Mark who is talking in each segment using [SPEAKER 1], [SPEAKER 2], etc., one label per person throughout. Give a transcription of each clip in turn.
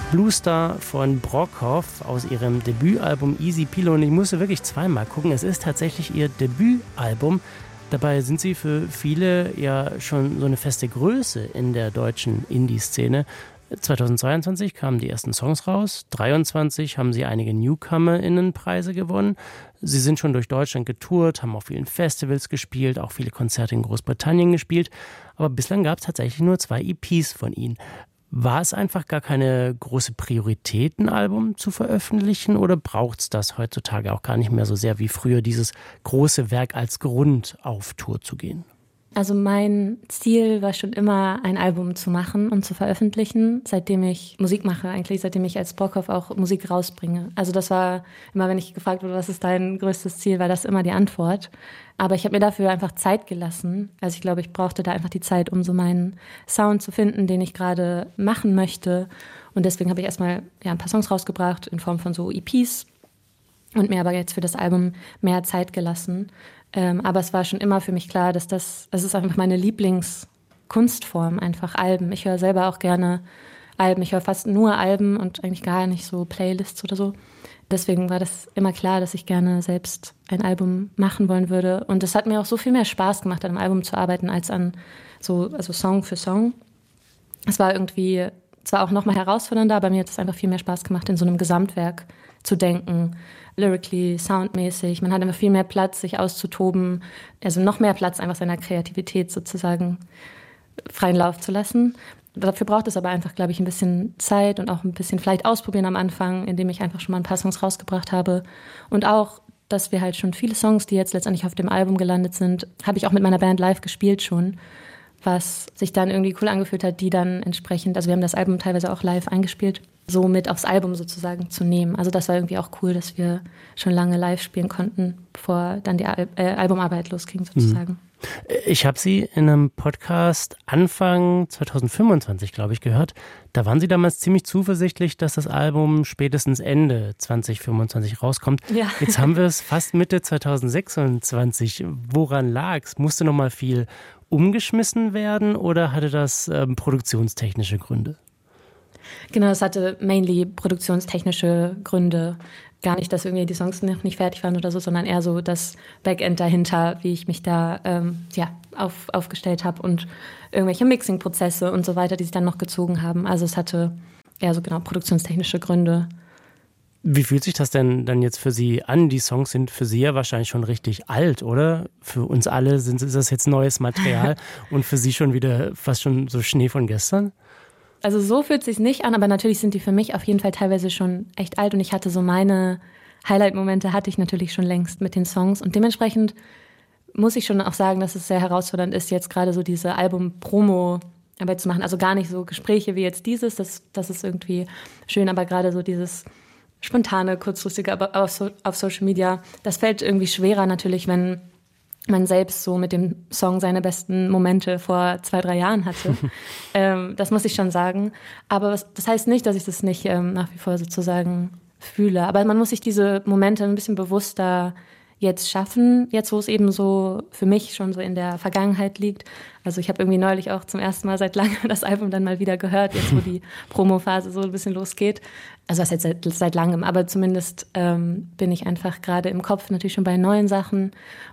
[SPEAKER 1] Bluestar von Brockhoff aus ihrem Debütalbum Easy Pilo. Und ich musste wirklich zweimal gucken. Es ist tatsächlich ihr Debütalbum. Dabei sind sie für viele ja schon so eine feste Größe in der deutschen Indie-Szene. 2022 kamen die ersten Songs raus. 2023 haben sie einige NewcomerInnen-Preise gewonnen. Sie sind schon durch Deutschland getourt, haben auf vielen Festivals gespielt, auch viele Konzerte in Großbritannien gespielt. Aber bislang gab es tatsächlich nur 2 EPs von ihnen. War es einfach gar keine große Priorität, ein Album zu veröffentlichen, oder braucht es das heutzutage auch gar nicht mehr so sehr wie früher, dieses große Werk als Grund auf Tour zu gehen?
[SPEAKER 2] Also mein Ziel war schon immer, ein Album zu machen und zu veröffentlichen, seitdem ich Musik mache, eigentlich seitdem ich als Brockhoff auch Musik rausbringe. Also das war immer, wenn ich gefragt wurde, was ist dein größtes Ziel, war das immer die Antwort. Aber ich habe mir dafür einfach Zeit gelassen. Also ich glaube, ich brauchte da einfach die Zeit, um so meinen Sound zu finden, den ich gerade machen möchte. Und deswegen habe ich erstmal ein paar Songs rausgebracht in Form von so EPs und mir aber jetzt für das Album mehr Zeit gelassen. Aber es war schon immer für mich klar, dass das ist einfach meine Lieblingskunstform, einfach Alben. Ich höre selber auch gerne Alben. Ich höre fast nur Alben und eigentlich gar nicht so Playlists oder so. Deswegen war das immer klar, dass ich gerne selbst ein Album machen wollen würde. Und es hat mir auch so viel mehr Spaß gemacht, an einem Album zu arbeiten, als an also Song für Song. Es war irgendwie zwar auch nochmal herausfordernder, aber mir hat es einfach viel mehr Spaß gemacht, in so einem Gesamtwerk zu denken. Lyrically, soundmäßig. Man hat immer viel mehr Platz, sich auszutoben. Also noch mehr Platz, einfach seiner Kreativität sozusagen freien Lauf zu lassen. Dafür braucht es aber einfach, glaube ich, ein bisschen Zeit und auch ein bisschen vielleicht ausprobieren am Anfang, indem ich einfach schon mal ein paar Songs rausgebracht habe. Und auch, dass wir halt schon viele Songs, die jetzt letztendlich auf dem Album gelandet sind, habe ich auch mit meiner Band live gespielt schon, was sich dann irgendwie cool angefühlt hat, die dann entsprechend, also wir haben das Album teilweise auch live eingespielt, so mit aufs Album sozusagen zu nehmen. Also das war irgendwie auch cool, dass wir schon lange live spielen konnten, bevor dann die Albumarbeit losging sozusagen.
[SPEAKER 1] Ich habe Sie in einem Podcast Anfang 2025, glaube ich, gehört. Da waren Sie damals ziemlich zuversichtlich, dass das Album spätestens Ende 2025 rauskommt. Ja. Jetzt haben wir es fast Mitte 2026. Woran lag's? Musste noch mal viel umgeschmissen werden oder hatte das produktionstechnische Gründe?
[SPEAKER 2] Genau, es hatte mainly produktionstechnische Gründe. Gar nicht, dass irgendwie die Songs noch nicht fertig waren oder so, sondern eher so das Backend dahinter, wie ich mich da aufgestellt habe und irgendwelche Mixing-Prozesse und so weiter, die sich dann noch gezogen haben. Also es hatte eher so genau produktionstechnische Gründe.
[SPEAKER 1] Wie fühlt sich das denn dann jetzt für Sie an? Die Songs sind für Sie ja wahrscheinlich schon richtig alt, oder? Für uns alle ist das jetzt neues Material und für Sie schon wieder fast schon so Schnee von gestern?
[SPEAKER 2] Also so fühlt es sich nicht an, aber natürlich sind die für mich auf jeden Fall teilweise schon echt alt und ich hatte so meine Highlight-Momente hatte ich natürlich schon längst mit den Songs und dementsprechend muss ich schon auch sagen, dass es sehr herausfordernd ist, jetzt gerade so diese Album-Promo-Arbeit zu machen. Also gar nicht so Gespräche wie jetzt dieses, das ist irgendwie schön, aber gerade so dieses spontane, kurzfristige, aber auf Social Media, das fällt irgendwie schwerer natürlich, wenn man selbst so mit dem Song seine besten Momente vor 2-3 Jahren hatte. Das muss ich schon sagen. Aber das heißt nicht, dass ich das nicht nach wie vor sozusagen fühle. Aber man muss sich diese Momente ein bisschen bewusster jetzt schaffen, jetzt wo es eben so für mich schon so in der Vergangenheit liegt. Also ich habe irgendwie neulich auch zum ersten Mal seit langem das Album dann mal wieder gehört, jetzt wo die Promophase so ein bisschen losgeht. Also das jetzt seit langem, aber zumindest bin ich einfach gerade im Kopf natürlich schon bei neuen Sachen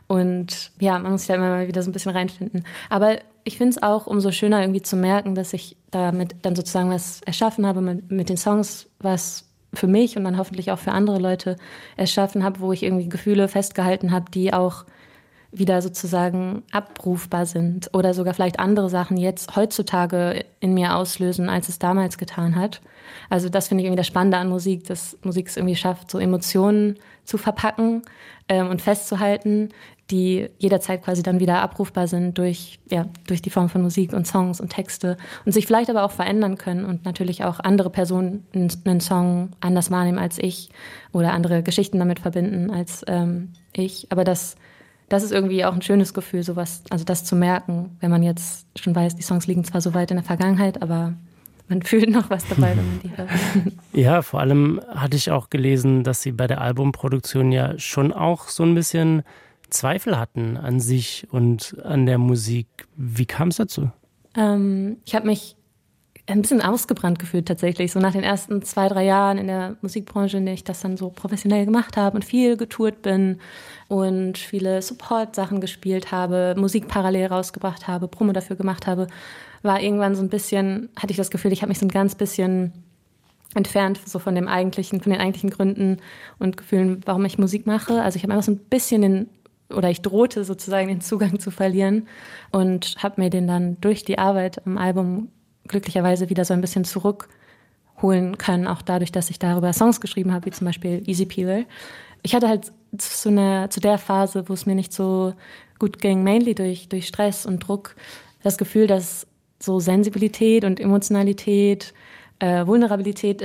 [SPEAKER 2] und ja, man muss sich da immer mal wieder so ein bisschen reinfinden. Aber ich finde es auch umso schöner irgendwie zu merken, dass ich damit dann sozusagen was erschaffen habe mit den Songs, was für mich und dann hoffentlich auch für andere Leute erschaffen habe, wo ich irgendwie Gefühle festgehalten habe, die auch wieder sozusagen abrufbar sind oder sogar vielleicht andere Sachen jetzt heutzutage in mir auslösen, als es damals getan hat. Also das finde ich irgendwie das Spannende an Musik, dass Musik es irgendwie schafft, so Emotionen zu verpacken und festzuhalten, die jederzeit quasi dann wieder abrufbar sind durch die Form von Musik und Songs und Texte und sich vielleicht aber auch verändern können und natürlich auch andere Personen einen Song anders wahrnehmen als ich oder andere Geschichten damit verbinden als ich. Aber das ist irgendwie auch ein schönes Gefühl, sowas, also das zu merken, wenn man jetzt schon weiß, die Songs liegen zwar so weit in der Vergangenheit, aber man fühlt noch was dabei, wenn man die hört.
[SPEAKER 1] Ja, vor allem hatte ich auch gelesen, dass Sie bei der Albumproduktion ja schon auch so ein bisschen Zweifel hatten an sich und an der Musik. Wie kam es dazu?
[SPEAKER 2] Ich habe mich ein bisschen ausgebrannt gefühlt tatsächlich. So nach den ersten 2-3 Jahren in der Musikbranche, in der ich das dann so professionell gemacht habe und viel getourt bin und viele Support-Sachen gespielt habe, Musik parallel rausgebracht habe, Promo dafür gemacht habe, war irgendwann so ein bisschen, hatte ich das Gefühl, ich habe mich so ein ganz bisschen entfernt so von den eigentlichen Gründen und Gefühlen, warum ich Musik mache. Also ich habe einfach so ein bisschen ich drohte sozusagen den Zugang zu verlieren und habe mir den dann durch die Arbeit am Album glücklicherweise wieder so ein bisschen zurückholen können, auch dadurch, dass ich darüber Songs geschrieben habe, wie zum Beispiel Easy Peeler. Ich hatte halt zu der Phase, wo es mir nicht so gut ging, mainly durch Stress und Druck, das Gefühl, dass so Sensibilität und Emotionalität, Vulnerabilität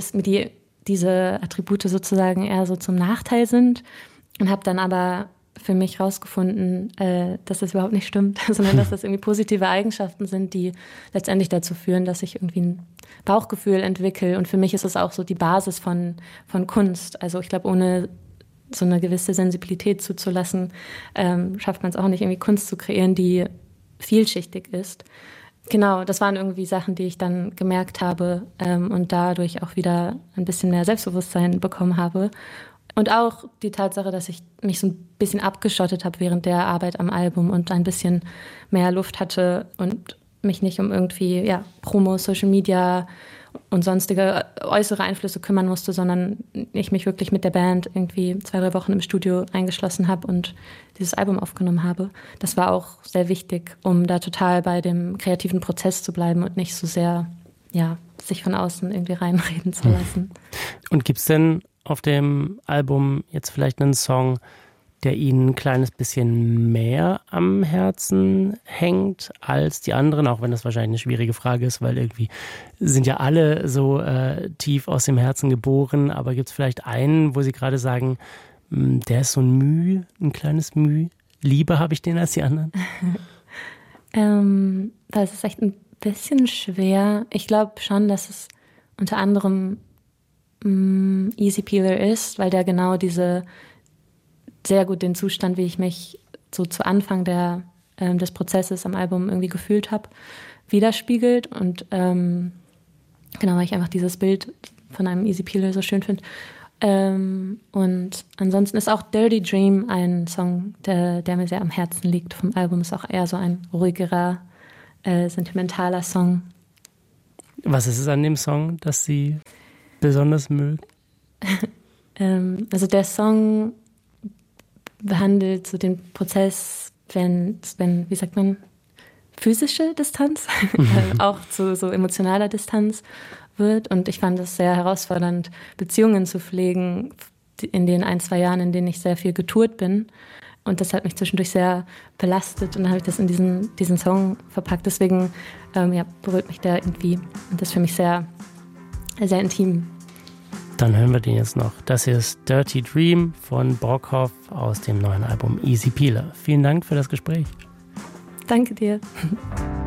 [SPEAKER 2] diese Attribute sozusagen eher so zum Nachteil sind und habe dann aber für mich rausgefunden, dass das überhaupt nicht stimmt, sondern dass das irgendwie positive Eigenschaften sind, die letztendlich dazu führen, dass ich irgendwie ein Bauchgefühl entwickle. Und für mich ist es auch so die Basis von Kunst. Also ich glaube, ohne so eine gewisse Sensibilität zuzulassen, schafft man es auch nicht, irgendwie Kunst zu kreieren, die vielschichtig ist. Genau, das waren irgendwie Sachen, die ich dann gemerkt habe und dadurch auch wieder ein bisschen mehr Selbstbewusstsein bekommen habe. Und auch die Tatsache, dass ich mich so ein bisschen abgeschottet habe während der Arbeit am Album und ein bisschen mehr Luft hatte und mich nicht um irgendwie Promo, Social Media und sonstige äußere Einflüsse kümmern musste, sondern ich mich wirklich mit der Band irgendwie 2-3 Wochen im Studio eingeschlossen habe und dieses Album aufgenommen habe. Das war auch sehr wichtig, um da total bei dem kreativen Prozess zu bleiben und nicht so sehr sich von außen irgendwie reinreden zu lassen.
[SPEAKER 1] Und gibt's denn auf dem Album jetzt vielleicht einen Song, der Ihnen ein kleines bisschen mehr am Herzen hängt als die anderen, auch wenn das wahrscheinlich eine schwierige Frage ist, weil irgendwie sind ja alle so tief aus dem Herzen geboren, aber gibt es vielleicht einen, wo Sie gerade sagen, der ist so ein kleines Mühe, lieber habe ich den als die anderen?
[SPEAKER 2] Das ist echt ein bisschen schwer. Ich glaube schon, dass es unter anderem Easy Peeler ist, weil der genau sehr gut den Zustand, wie ich mich so zu Anfang des Prozesses am Album irgendwie gefühlt habe, widerspiegelt. Und genau, weil ich einfach dieses Bild von einem Easy Peeler so schön finde. Und ansonsten ist auch Dirty Dream ein Song, der mir sehr am Herzen liegt vom Album. Ist auch eher so ein ruhigerer, sentimentaler Song.
[SPEAKER 1] Was ist es an dem Song, das Sie besonders mögen?
[SPEAKER 2] Also der Song behandelt so den Prozess, wenn wie sagt man, physische Distanz auch zu so emotionaler Distanz wird. Und ich fand es sehr herausfordernd, Beziehungen zu pflegen in den 1-2 Jahren, in denen ich sehr viel getourt bin. Und das hat mich zwischendurch sehr belastet. Und dann habe ich das in diesen Song verpackt. Deswegen berührt mich der irgendwie. Und das ist für mich sehr, sehr intim.
[SPEAKER 1] Dann hören wir den jetzt noch. Das hier ist Dirty Dream von Brockhoff aus dem neuen Album Easy Peeler. Vielen Dank für das Gespräch.
[SPEAKER 2] Danke dir.